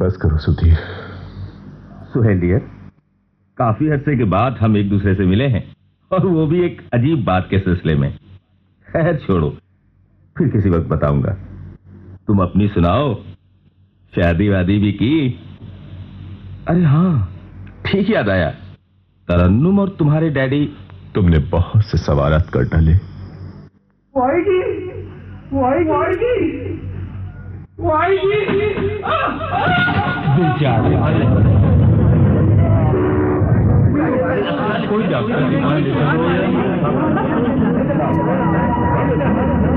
बस करो सुधीर। सुहेल डियर, काफी अरसे के बाद हम एक दूसरे से मिले हैं, और वो भी एक अजीब बात के सिलसिले में। खैर छोड़ो, फिर किसी वक्त बताऊंगा। तुम अपनी सुनाओ, शादी वादी भी की? अरे हाँ, ठीक याद आया, तरन्नुम और तुम्हारे डैडी। तुमने बहुत से सवालात कर डाले। कोई डॉक्टर